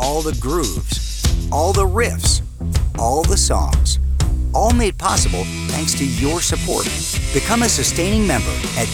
all the grooves, all the riffs, all the songs. All made possible thanks to your support. Become a sustaining member at